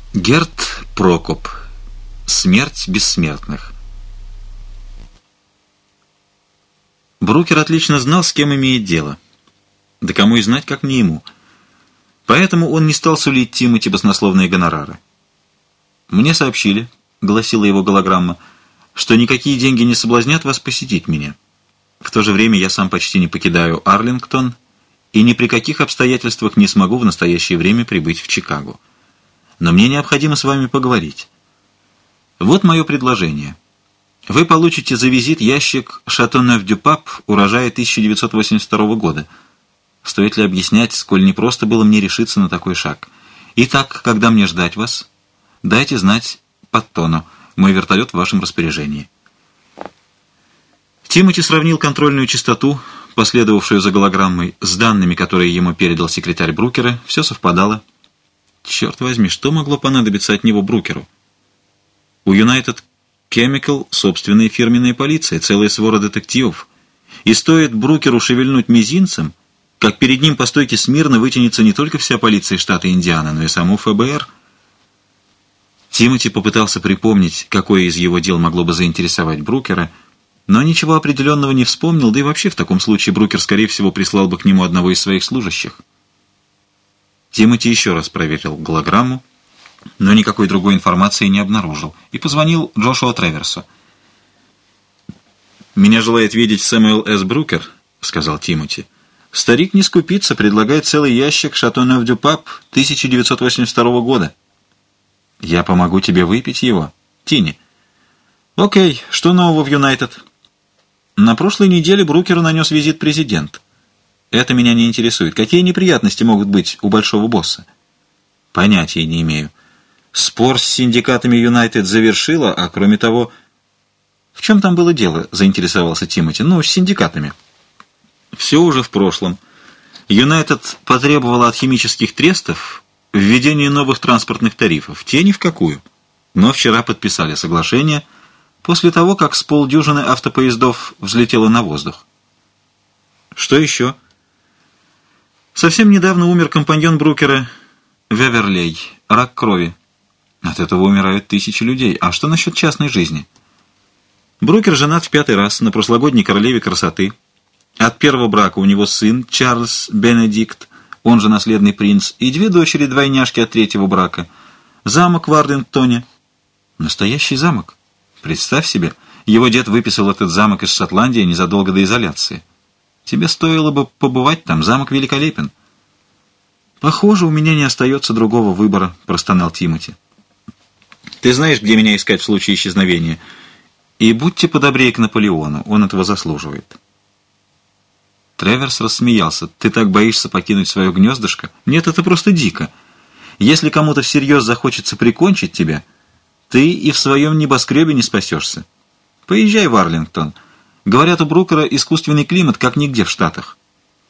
Герт Прокоп. Смерть бессмертных. Брукер отлично знал, с кем имеет дело. Да кому и знать, как не ему. Поэтому он не стал сулить Тимоти баснословные гонорары. «Мне сообщили», — гласила его голограмма, — «что никакие деньги не соблазнят вас посетить меня. В то же время я сам почти не покидаю Арлингтон и ни при каких обстоятельствах не смогу в настоящее время прибыть в Чикаго. Но мне необходимо с вами поговорить. Вот мое предложение. Вы получите за визит ящик Шато-Нёв-дю-Пап урожая 1982 года. Стоит ли объяснять, сколь непросто было мне решиться на такой шаг? Итак, когда мне ждать вас? Дайте знать Паттону. Мой вертолет в вашем распоряжении». Тимоти сравнил контрольную частоту, последовавшую за голограммой, с данными, которые ему передал секретарь Брукера. Все совпадало. Черт возьми, что могло понадобиться от него Брукеру? У United Chemical собственная фирменная полиция, целая свора детективов. И стоит Брукеру шевельнуть мизинцем, как перед ним по стойке смирно вытянется не только вся полиция штата Индиана, но и само ФБР. Тимоти попытался припомнить, какое из его дел могло бы заинтересовать Брукера, но ничего определенного не вспомнил, да и вообще в таком случае Брукер, скорее всего, прислал бы к нему одного из своих служащих. Тимоти еще раз проверил голограмму, но никакой другой информации не обнаружил, и позвонил Джошуа Треверсу. «Меня желает видеть Сэмюэл С. Брукер», — сказал Тимоти. «Старик не скупится, предлагает целый ящик Шато-Нёв-дю-Пап 1982 года». «Я помогу тебе выпить его, Тини». «Окей, что нового в Юнайтед?» «На прошлой неделе Брукеру нанес визит президент». «Это меня не интересует. Какие неприятности могут быть у большого босса?» «Понятия не имею. Спор с синдикатами Юнайтед завершила, а кроме того...» «В чем там было дело?» — заинтересовался Тимоти. «Ну, с синдикатами». «Все уже в прошлом. Юнайтед потребовала от химических трестов введения новых транспортных тарифов. Те ни в какую. Но вчера подписали соглашение после того, как с полдюжины автопоездов взлетело на воздух». «Что еще?» «Совсем недавно умер компаньон Брукера Веверлей, рак крови. От этого умирают тысячи людей. А что насчет частной жизни?» Брукер женат в 5-й раз на прошлогодней королеве красоты. От первого брака у него сын Чарльз Бенедикт, он же наследный принц, и 2 дочери-двойняшки от 3-го брака. Замок в Арлингтоне. Настоящий замок. Представь себе, его дед выписал этот замок из Шотландии незадолго до изоляции. Тебе стоило бы побывать там, замок великолепен. «Похоже, у меня не остается другого выбора», — простонал Тимоти. «Ты знаешь, где меня искать в случае исчезновения? И будьте подобрее к Наполеону, он этого заслуживает». Треверс рассмеялся. «Ты так боишься покинуть свое гнездышко? Нет, это просто дико. Если кому-то всерьез захочется прикончить тебя, ты и в своем небоскребе не спасешься. Поезжай в Арлингтон. Говорят, у Брукера искусственный климат, как нигде в Штатах».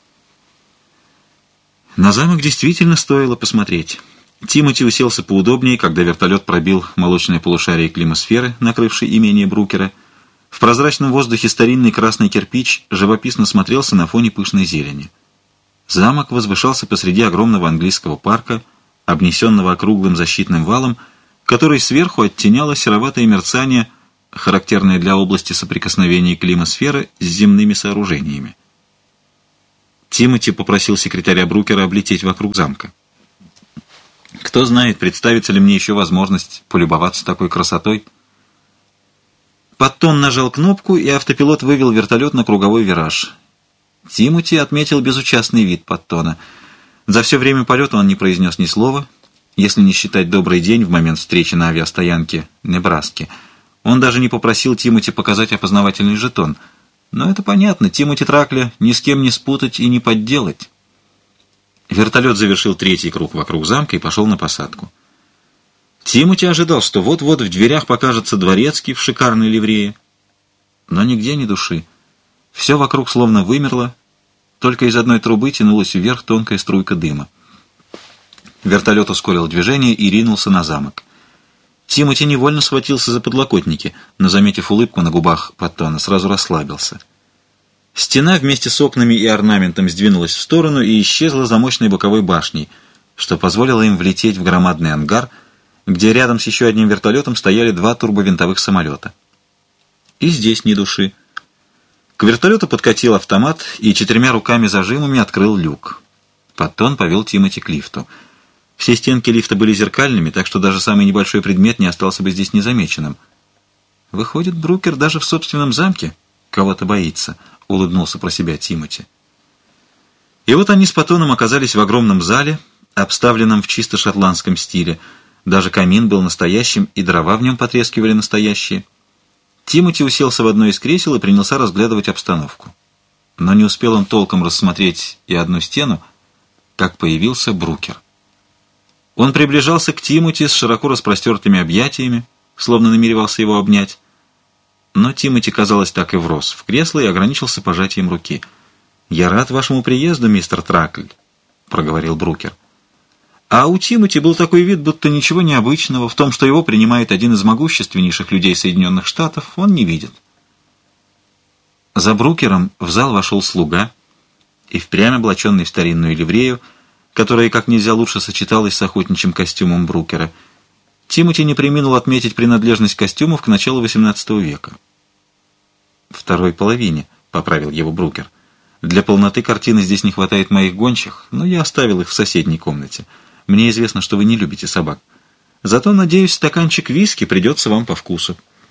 На замок действительно стоило посмотреть. Тимоти уселся поудобнее, когда вертолет пробил молочное полушарие климосферы, накрывшей имение Брукера. В прозрачном воздухе старинный красный кирпич живописно смотрелся на фоне пышной зелени. Замок возвышался посреди огромного английского парка, обнесенного округлым защитным валом, который сверху оттеняло сероватое мерцание, характерное для области соприкосновения климосферы с земными сооружениями. Тимоти попросил секретаря Брукера облететь вокруг замка. «Кто знает, представится ли мне еще возможность полюбоваться такой красотой?» Паттон нажал кнопку, и автопилот вывел вертолет на круговой вираж. Тимоти отметил безучастный вид Паттона. За все время полета он не произнес ни слова, если не считать добрый день в момент встречи на авиастоянке Небраски. Он даже не попросил Тимоти показать опознавательный жетон. Но это понятно, Тимоти Тракля ни с кем не спутать и не подделать. Вертолет завершил 3-й круг вокруг замка и пошел на посадку. Тимоти ожидал, что вот-вот в дверях покажется дворецкий в шикарной ливрее. Но нигде ни души. Все вокруг словно вымерло, только из одной трубы тянулась вверх тонкая струйка дыма. Вертолет ускорил движение и ринулся на замок. Тимоти невольно схватился за подлокотники, но, заметив улыбку на губах Паттона, сразу расслабился. Стена вместе с окнами и орнаментом сдвинулась в сторону и исчезла за мощной боковой башней, что позволило им влететь в громадный ангар, где рядом с еще одним вертолетом стояли 2 турбовинтовых самолета. И здесь ни души. К вертолету подкатил автомат и 4 руками-зажимами открыл люк. Паттон повел Тимоти к лифту. Все стенки лифта были зеркальными, так что даже самый небольшой предмет не остался бы здесь незамеченным. «Выходит, Брукер даже в собственном замке кого-то боится», — улыбнулся про себя Тимоти. И вот они с Паттоном оказались в огромном зале, обставленном в чисто шотландском стиле. Даже камин был настоящим, и дрова в нем потрескивали настоящие. Тимоти уселся в одно из кресел и принялся разглядывать обстановку. Но не успел он толком рассмотреть и одну стену, как появился Брукер. Он приближался к Тимоти с широко распростертыми объятиями, словно намеревался его обнять. Но Тимоти, казалось, так и врос в кресло и ограничился пожатием руки. «Я рад вашему приезду, мистер Тракль», — проговорил Брукер. А у Тимоти был такой вид, будто ничего необычного в том, что его принимает один из могущественнейших людей Соединенных Штатов, он не видит. За Брукером в зал вошел слуга, и впрямь облаченный в старинную ливрею, которая как нельзя лучше сочеталась с охотничьим костюмом Брукера. Тимоти не преминул отметить принадлежность костюмов к началу XVIII века. «Второй половине», — поправил его Брукер. «Для полноты картины здесь не хватает моих гончих, но я оставил их в соседней комнате. Мне известно, что вы не любите собак. Зато, надеюсь, стаканчик виски придется вам по вкусу».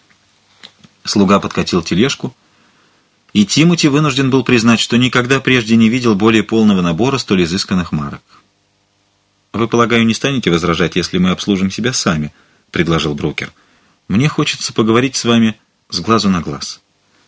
Слуга подкатил тележку, и Тимоти вынужден был признать, что никогда прежде не видел более полного набора столь изысканных марок. «Вы, полагаю, не станете возражать, если мы обслужим себя сами?» — предложил Брукер. «Мне хочется поговорить с вами с глазу на глаз».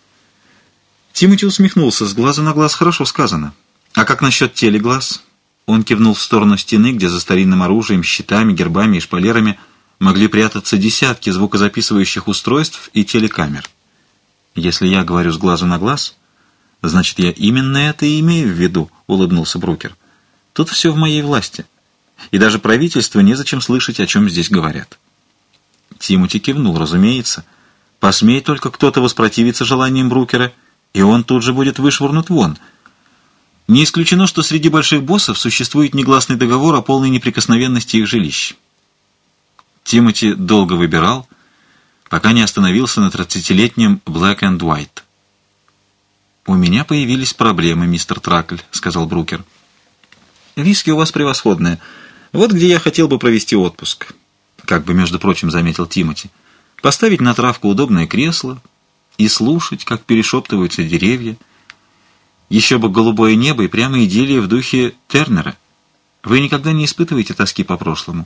Тимоти усмехнулся. «С глазу на глаз хорошо сказано. А как насчет телеглаз?» Он кивнул в сторону стены, где за старинным оружием, щитами, гербами и шпалерами могли прятаться десятки звукозаписывающих устройств и телекамер. «Если я говорю с глазу на глаз, значит, я именно это и имею в виду», — улыбнулся Брукер. «Тут все в моей власти. И даже правительству незачем слышать, о чем здесь говорят». Тимоти кивнул, разумеется. Посмеет только кто-то воспротивиться желаниям Брукера, и он тут же будет вышвырнут вон. Не исключено, что среди больших боссов существует негласный договор о полной неприкосновенности их жилищ. Тимоти долго выбирал, пока не остановился на 30-летнем Black and White. «У меня появились проблемы, мистер Тракль», — сказал Брукер. «Виски у вас превосходные. Вот где я хотел бы провести отпуск», — как бы, между прочим, заметил Тимоти. «Поставить на травку удобное кресло и слушать, как перешептываются деревья. Еще бы голубое небо и прямо идиллия в духе Тернера. Вы никогда не испытываете тоски по прошлому?»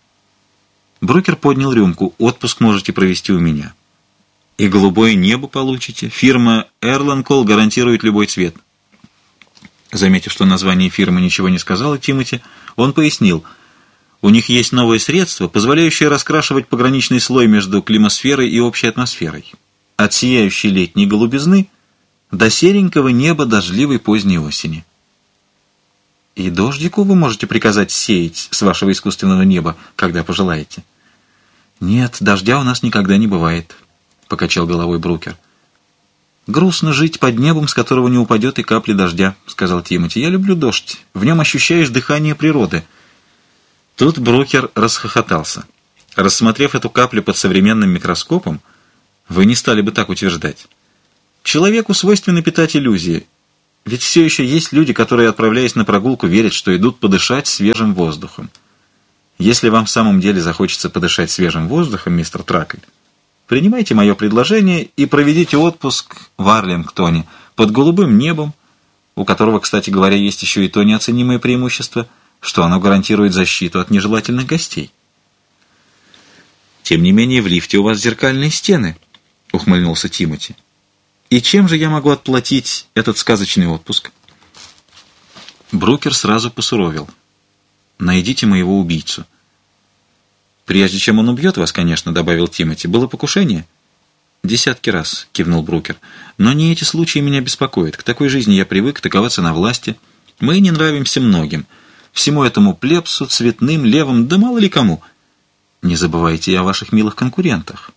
Брукер поднял рюмку. «Отпуск можете провести у меня. И голубое небо получите. Фирма Erlankol гарантирует любой цвет». Заметив, что название фирмы ничего не сказала Тимоти, он пояснил: у них есть новое средство, позволяющее раскрашивать пограничный слой между климосферой и общей атмосферой. От сияющей летней голубизны до серенького неба дождливой поздней осени. «И дождику вы можете приказать сеять с вашего искусственного неба, когда пожелаете?» «Нет, дождя у нас никогда не бывает», — покачал головой Брукер. «Грустно жить под небом, с которого не упадет и капли дождя», — сказал Тимоти. «Я люблю дождь. В нем ощущаешь дыхание природы». Тут Брукер расхохотался. «Рассмотрев эту каплю под современным микроскопом, вы не стали бы так утверждать. Человеку свойственно питать иллюзии. Ведь все еще есть люди, которые, отправляясь на прогулку, верят, что идут подышать свежим воздухом. Если вам в самом деле захочется подышать свежим воздухом, мистер Тракль, принимайте мое предложение и проведите отпуск в Арлингтоне под голубым небом, у которого, кстати говоря, есть еще и то неоценимое преимущество, что оно гарантирует защиту от нежелательных гостей». «Тем не менее, в лифте у вас зеркальные стены», — ухмыльнулся Тимоти. «И чем же я могу отплатить этот сказочный отпуск?» Брукер сразу посуровил. «Найдите моего убийцу». «Прежде чем он убьет вас, конечно», — добавил Тимоти. «Было покушение?» «Десятки раз», — кивнул Брукер. «Но не эти случаи меня беспокоят. К такой жизни я привык, такова цена власти. Мы не нравимся многим. Всему этому плебсу, цветным, левым, да мало ли кому. Не забывайте и о ваших милых конкурентах.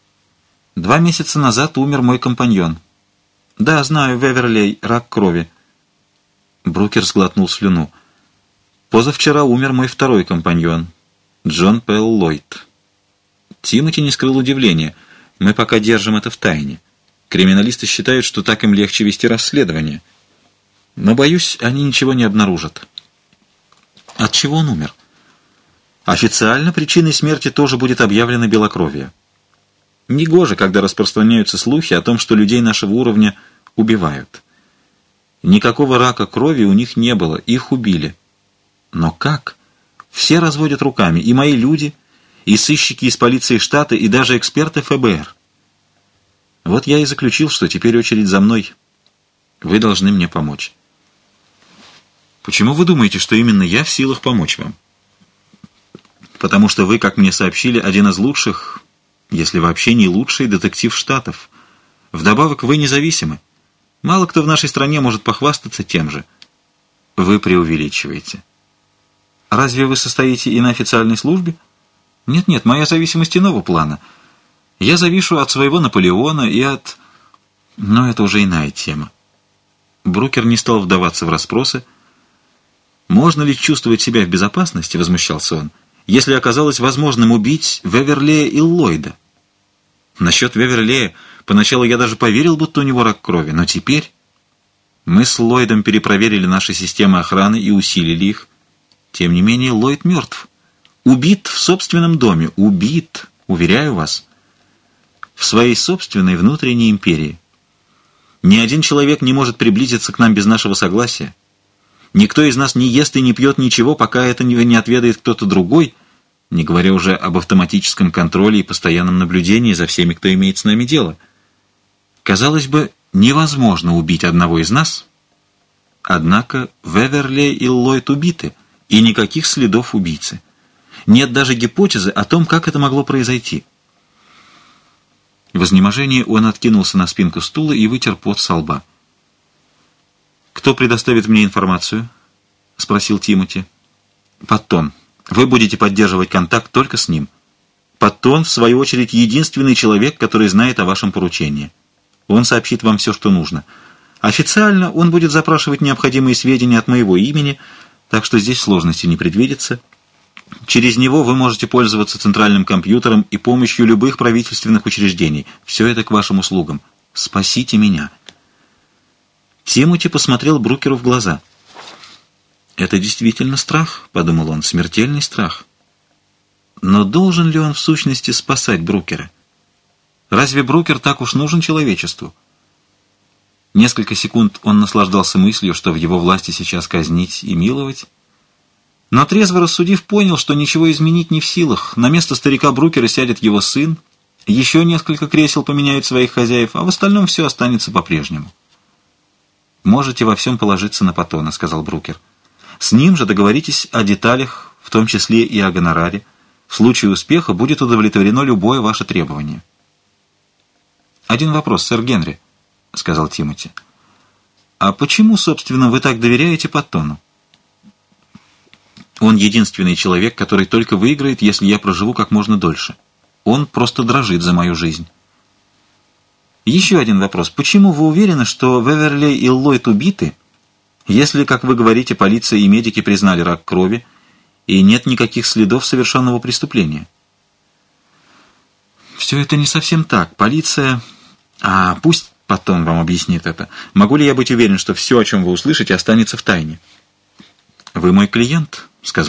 2 месяца назад умер мой компаньон. Да, знаю, Веверлей, рак крови». Брукер сглотнул слюну. «Позавчера умер мой второй компаньон. Джон Пэл Ллойд. Тимоти не скрыл удивления. Мы пока держим это в тайне. Криминалисты считают, что так им легче вести расследование. Но, боюсь, они ничего не обнаружат. От чего он умер? Официально причиной смерти тоже будет объявлено белокровие. Негоже, когда распространяются слухи о том, что людей нашего уровня убивают. Никакого рака крови у них не было, их убили. Но как? Все разводят руками, и мои люди, и сыщики из полиции штата, и даже эксперты ФБР. Вот я и заключил, что теперь очередь за мной. Вы должны мне помочь. Почему вы думаете, что именно я в силах помочь вам? Потому что вы, как мне сообщили, один из лучших, если вообще не лучший детектив штатов. Вдобавок вы независимы. Мало кто в нашей стране может похвастаться тем же. Вы преувеличиваете. Разве вы состоите и на официальной службе? Нет, моя зависимость иного плана. Я завишу от своего Наполеона и от... Но это уже иная тема. Брукер не стал вдаваться в расспросы. «Можно ли чувствовать себя в безопасности?» — возмущался он. «Если оказалось возможным убить Веверлея и Ллойда?» Насчет Веверлея поначалу я даже поверил, будто у него рак крови, но теперь... Мы с Ллойдом перепроверили наши системы охраны и усилили их. Тем не менее, Ллойд мертв. Убит в собственном доме. Убит, уверяю вас. В своей собственной внутренней империи. Ни один человек не может приблизиться к нам без нашего согласия. Никто из нас не ест и не пьет ничего, пока это не отведает кто-то другой, не говоря уже об автоматическом контроле и постоянном наблюдении за всеми, кто имеет с нами дело. Казалось бы, невозможно убить одного из нас, однако Веверлей и Ллойд убиты, и никаких следов убийцы. Нет даже гипотезы о том, как это могло произойти. В изнеможении он откинулся на спинку стула и вытер пот со лба. «Кто предоставит мне информацию?» — спросил Тимоти. «Паттон. Вы будете поддерживать контакт только с ним. Паттон, в свою очередь, единственный человек, который знает о вашем поручении. Он сообщит вам все, что нужно. Официально он будет запрашивать необходимые сведения от моего имени, так что здесь сложности не предвидится. Через него вы можете пользоваться центральным компьютером и помощью любых правительственных учреждений. Все это к вашим услугам. Спасите меня». Тимоти посмотрел Брукеру в глаза. «Это действительно страх», — подумал он, — «смертельный страх». Но должен ли он в сущности спасать Брукера? Разве Брукер так уж нужен человечеству? Несколько секунд он наслаждался мыслью, что в его власти сейчас казнить и миловать. Но трезво рассудив, понял, что ничего изменить не в силах. На место старика Брукера сядет его сын, еще несколько кресел поменяют своих хозяев, а в остальном все останется по-прежнему. «Можете во всем положиться на Паттона», — сказал Брукер. «С ним же договоритесь о деталях, в том числе и о гонораре. В случае успеха будет удовлетворено любое ваше требование». «Один вопрос, сэр Генри», — сказал Тимоти. «А почему, собственно, вы так доверяете Паттону?» «Он единственный человек, который только выиграет, если я проживу как можно дольше. Он просто дрожит за мою жизнь». «Еще один вопрос. Почему вы уверены, что Веверлей и Ллойд убиты, если, как вы говорите, полиция и медики признали рак крови, и нет никаких следов совершенного преступления?» «Все это не совсем так. Полиция...» Пусть потом вам объяснит это. Могу ли я быть уверен, что все, о чем вы услышите, останется в тайне?» «Вы мой клиент», — сказал